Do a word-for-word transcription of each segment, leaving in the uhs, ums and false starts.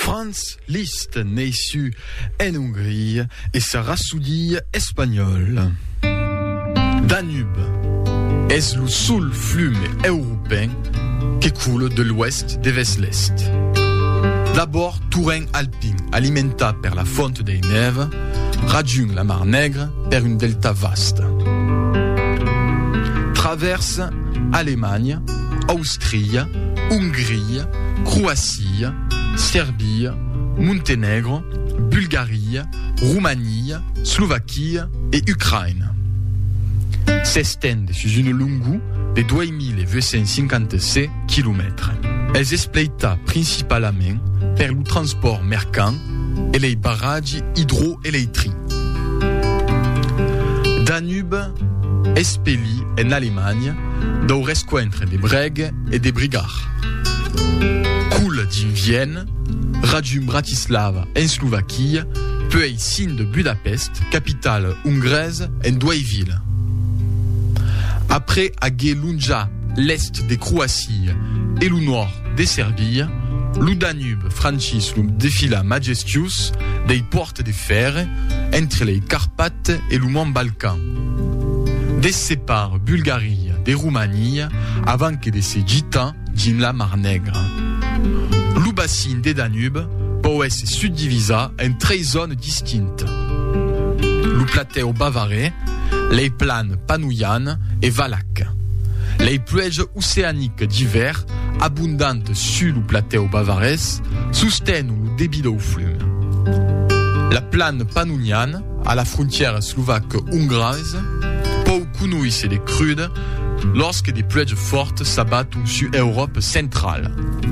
Franz Liszt naissu en Hongrie et sa rassoudille espagnole. Danube est le seul fleuve européen qui coule de l'ouest vers l'est. D'abord, Tourin alpin, alimenta per la fonte des Neves, raggiunge la Mar Nègre per un delta vaste. Traverse Allemagne, Austrie, Hongrie, Croatie, Serbie, Monténégro, Bulgarie, Roumanie, Slovaquie et Ukraine. S'estende sur une longueur de deux mille deux cent cinquante-six kilomètres. Elle s'exploita principalement per le transport mercant et les barrages hydroélectriques. Danube expélie en Allemagne dans le rescoentre des Bregues et des Brigard. Coule d'une Vienne, raggiunge Bratislava en Slovaquie, puis signe de Budapest, capitale hongroise, en deux villes. Après haguer lungia l'est de Croatie et le nord de Serbie, le Danube franchit le défilé majestueux des portes de fer entre les Carpates et le mont Balkan. Des sépare Bulgarie de Roumanie avant que de se gîta dans la Mar Nègre. Le bassin des Danube peut être subdivisé en trois zones distinctes. Le plateau bavarais, les plaines panouianes et valaques. Les pluies océaniques d'hiver, abondantes sur le plateau bavarais, soutiennent le débit d'eau flume. La plaine panouniane, à la frontière slovaque-hongroise, peut connaître des crudes lorsque des pluies fortes s'abattent sur l'Europe centrale.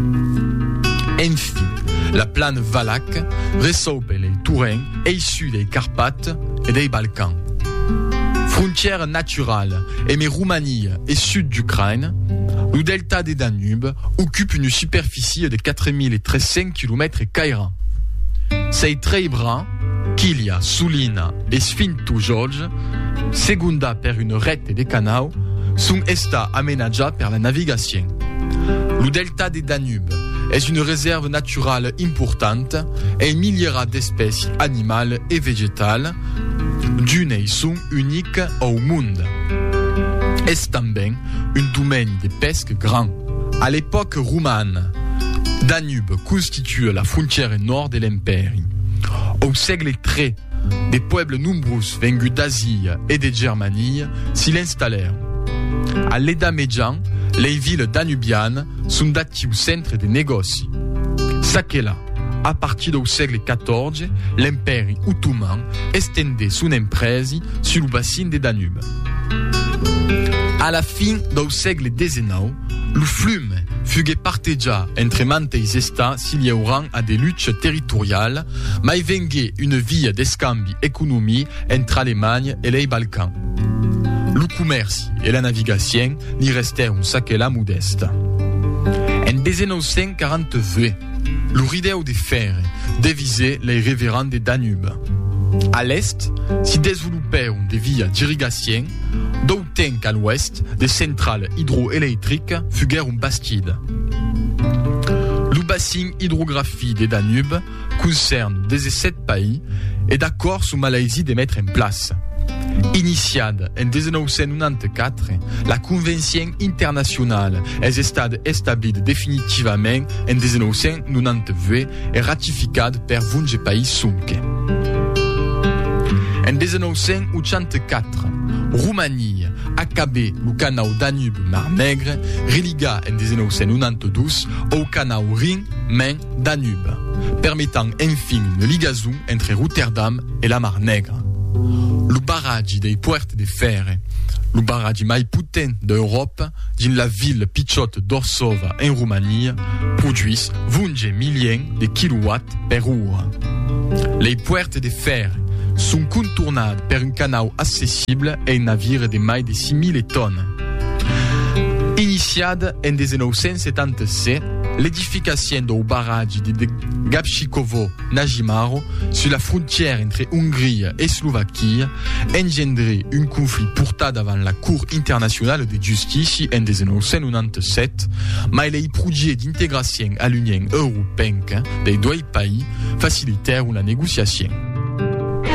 Enfin, la plaine valaque réchauffe les Tourains issus des Carpates et des Balkans. Frontière naturelle et mes Roumanie et sud d'Ukraine, le delta des Danube occupe une superficie de quatre mille trois cents kilomètres carrés. Ces très bras, Kilia, Sulina et Sfintu George, segunda per une rete de canaux, sont esta aménagés per la navigation. Le delta des Danube est une réserve naturelle importante et milliers d'espèces animales et végétales d'une sont unique au monde. Est também un domaine de pesque grand. À l'époque romane, Danube constitue la frontière nord de l'Empire. Au siècle treize, des peuples nombreux venus d'Asie et de Germanie s'y installèrent. À l'État médian, les villes danubiennes sont datées au centre des négoces. Sakela, à partir du siècle quatorze, l'Empire ottoman estendait son emprise sur le bassin des Danube. À la fin du siècle dix-neuf, le flume fut partagé entre mantes États s'il y aura à des luttes territoriales, mais venait une vie d'escambi économie entre l'Allemagne et les Balkans. Le commerce et la navigation n'y restèrent un sakela modeste. En dix-neuf cent quarante-deux, le rideau de fer divisait les révérends des Danube. À l'est, s'y développèrent des vies d'irrigation, d'autant qu'à l'ouest, des centrales hydroélectriques furent un bastide. Le bassin hydrographique des Danube concerne dix-sept pays et d'accord sous Malaisie de mettre en place. Initiada en dix-neuf cent quatre-vingt-quatorze, la Convention internationale est établie définitivement en dix-neuf cent quatre-vingt-douze et ratifiée par vingt pays sunque. En dix-neuf cent quatre-vingt-quatre, Roumanie acabait le canal Danube-Mar Nègre, relia en dix-neuf cent quatre-vingt-douze au canal Rhin-Main-Danube, permettant enfin une liaison entre Rotterdam et la Mar Nègre. Le barrage des Puertes de Fer, le barrage mai putain d'Europe, dans la ville pichotte d'Orsova en Roumanie, produit vingt millions de kilowatts par heure. Les Puertes de Fer sont contournées par un canal accessible et un navire de mai de six mille tonnes. Initiada en dix-neuf cent soixante-seize, L'édification du barrage de Gabčíkovo-Najimaro sur la frontière entre Hongrie et Slovaquie engendré un conflit porté devant la Cour internationale de justice en dix-neuf cent quatre-vingt-dix-sept, mais les projets d'intégration à l'Union européenne des deux pays facilitèrent la négociation.